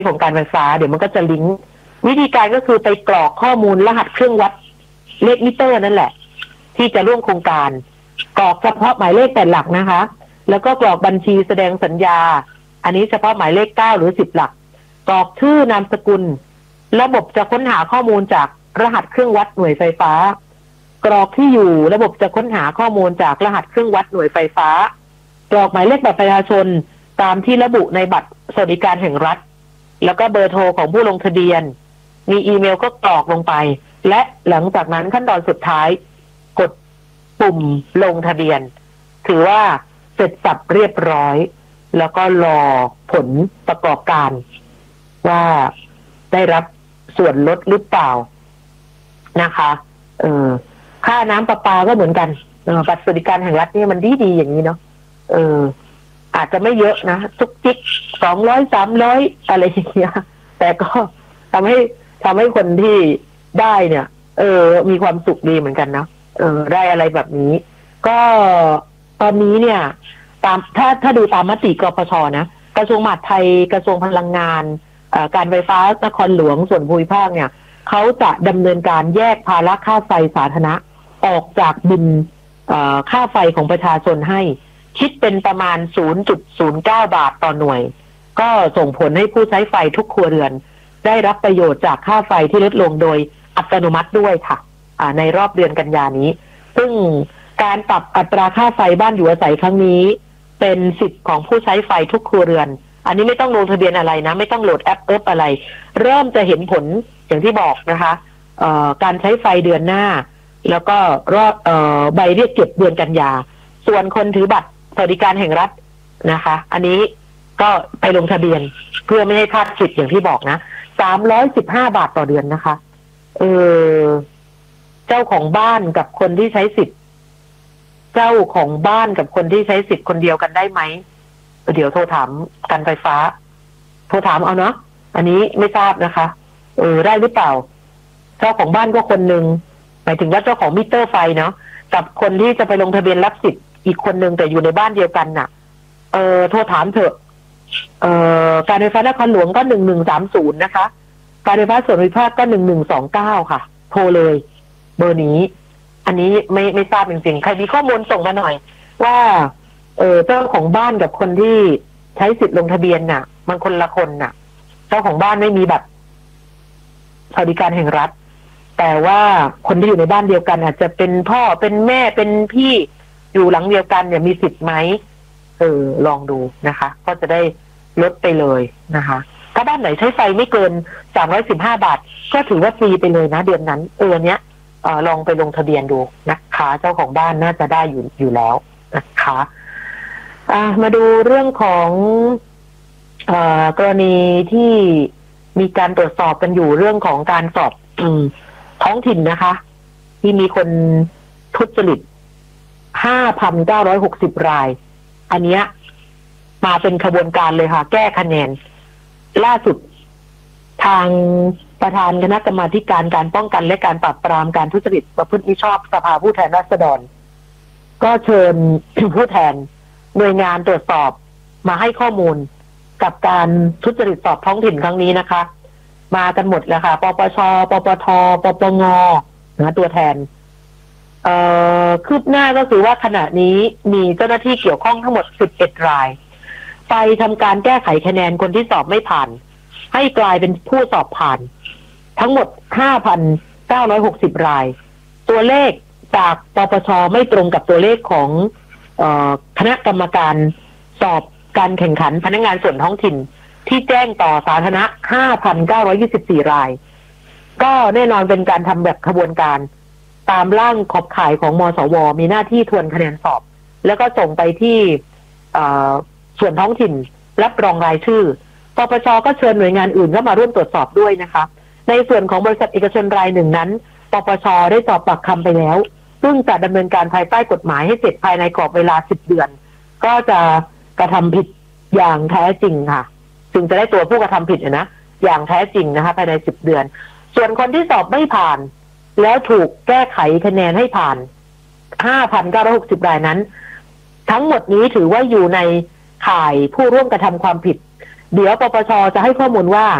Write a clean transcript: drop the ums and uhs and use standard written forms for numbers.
ของการไฟฟ้าเดี๋ยวมันก็จะลิงก์วิธีการก็คือไปกรอกข้อมูลรหัสเครื่องวัดเลขมิเตอร์นั่นแหละที่จะร่วมโครงการกรอกเฉพาะหมายเลขแต่หลักนะคะแล้วก็กรอกบัญชีแสดงสัญญาอันนี้เฉพาะหมายเลข9หรือ10หลักกรอกชื่อนามสกุลระบบจะค้นหาข้อมูลจากรหัสเครื่องวัดหน่วยไฟฟ้ากรอกที่อยู่ระบบจะค้นหาข้อมูลจากรหัสเครื่องวัดหน่วยไฟฟ้ากรอกหมายเลขบัตรประชาชนตามที่ระบุในบัตรสวัสดิการแห่งรัฐแล้วก็เบอร์โทรของผู้ลงทะเบียนมีอีเมลก็กรอกลงไปและหลังจากนั้นขั้นตอนสุดท้ายกดปุ่มลงทะเบียนถือว่าเสร็จสับเรียบร้อยแล้วก็รอผลประกอบการว่าได้รับส่วนลดหรือเปล่านะคะค่าน้ำประปาก็เหมือนกันบัตรสวัสดิการแห่งรัฐนี่มันดีอย่างนี้เนาะอาจจะไม่เยอะนะจุกจิก200 300อะไรอย่างเงี้ยแต่ก็ทำให้คนที่ได้เนี่ยมีความสุขดีเหมือนกันนะได้อะไรแบบนี้ก็ตอนนี้เนี่ยตามถ้าดูตามมติกปชนะกระทรวงมหาดไทยกระทรวงพลังงานการไฟฟ้านครหลวงส่วนภูมิภาคเนี่ยเขาจะดำเนินการแยกภาระค่าไฟสาธารณะออกจากบิลค่าไฟของประชาชนให้คิดเป็นประมาณ 0.09 บาทต่อหน่วยก็ส่งผลให้ผู้ใช้ไฟทุกครัวเรือนได้รับประโยชน์จากค่าไฟที่ลดลงโดยอัตโนมัติด้วยค่ะในรอบเดือนกันยานี้ซึ่งการปรับอัตราค่าไฟบ้านอยู่อาศัยครั้งนี้เป็นสิทธิ์ของผู้ใช้ไฟทุกครัวเรือนอันนี้ไม่ต้องลงทะเบียนอะไรนะไม่ต้องโหลดแอปอะไรเริ่มจะเห็นผลอย่างที่บอกนะคะการใช้ไฟเดือนหน้าแล้วก็รอบใบเรียกเก็บเดือนกันยาส่วนคนถือบัตรสวัสดิการแห่งรัฐนะคะอันนี้ก็ไปลงทะเบียนเพื่อไม่ให้พลาดสิทธิ์อย่างที่บอกนะ315 บาทต่อเดือนนะคะเจ้าของบ้านกับคนที่ใช้สิทธิ์เจ้าของบ้านกับคนที่ใช้สิทธิ์คนเดียวกันได้ไหมเดี๋ยวโทรถามการไฟฟ้าโทรถามเอาเนาะอันนี้ไม่ทราบนะคะได้หรือเปล่าเจ้าของบ้านก็คนหนึ่งหมายถึงว่าเจ้าของมิเตอร์ไฟเนาะกับคนที่จะไปลงทะเบียนรับสิทธิ์อีกคนหนึ่งแต่อยู่ในบ้านเดียวกันน่ะโทรถามเถอะการไฟฟ้านครหลวงก็1130นะคะการไฟฟ้าส่วนภูมิภาคก็1129ค่ะโทรเลยเบอร์นี้อันนี้ไม่ทราบจริงๆใครมีข้อมูลส่งมาหน่อยว่าเจ้าของบ้านกับคนที่ใช้สิทธิ์ลงทะเบียนน่ะมันคนละคนน่ะเจ้าของบ้านไม่มีบัตรสวัสดิการแห่งรัฐแต่ว่าคนที่อยู่ในบ้านเดียวกันอาจจะเป็นพ่อเป็นแม่เป็นพี่อยู่หลังเดียวกันเนี่ยมีสิทธิ์ไหมลองดูนะคะก็จะได้ลดไปเลยนะคะถ้าบ้านไหนใช้ไฟไม่เกิน315 บาทก็ถือว่าฟรีไปเลยนะเดือนนั้นเนี้ยลองไปลงทะเบียนดูนะคะเจ้าของบ้านน่าจะได้อยู่แล้วนะคะมาดูเรื่องของกรณีที่มีการตรวจสอบกันอยู่เรื่องของการสอบท้องถิ่นนะคะที่มีคนทุจริต 5,960 รายอันเนี้ยมาเป็นขบวนการเลยค่ะแก้คะแนนล่าสุดทางประธานคณะกรรมาธิการการป้องกันและการปราบปรามการทุจริตประพฤติมิชอบสภาผู้แทนราษฎรก็เชิญ ผู้แทนหน่วยงานตรวจสอบมาให้ข้อมูลกับการทุจริตสอบท้องถิ่นครั้งนี้นะคะมากันหมดแล้วค่ะปปชปปทปปงนะตัวแทนคืบหน้าก็คือว่าขณะนี้มีเจ้าหน้าที่เกี่ยวข้องทั้งหมด11 รายไปทำการแก้ไขคะแนนคนที่สอบไม่ผ่านให้กลายเป็นผู้สอบผ่านทั้งหมด 5,960 รายตัวเลขจากปปชไม่ตรงกับตัวเลขของคณะกรรมการสอบการแข่งขันพนักงานส่วนท้องถิ่นที่แจ้งต่อสาธารณะ 5,924 รายก็แน่นอนเป็นการทำแบบขบวนการตามร่างขอบข่ายของมสวมีหน้าที่ทวนคะแนนสอบแล้วก็ส่งไปที่ส่วนท้องถิ่นรับรองรายชื่อปปชก็เชิญหน่วยงานอื่นเข้ามาร่วมตรวจสอบด้วยนะคะในส่วนของบริษัทเอกชนรายหนึ่งนั้นปปชได้สอบปากคำไปแล้วซึ่งจะดำเนินการภายใต้กฎหมายให้เสร็จภายในกรอบเวลา10 เดือนก็จะกระทำผิดอย่างแท้จริงค่ะจึงจะได้ตัวผู้กระทำผิดนะอย่างแท้จริงนะคะภายใน10 เดือนส่วนคนที่สอบไม่ผ่านแล้วถูกแก้ไขคะแนนให้ผ่าน 5,960 รายนั้นทั้งหมดนี้ถือว่าอยู่ในข่ายผู้ร่วมกระทำความผิดเดี๋ยวปปชจะให้ข้อมูลว่า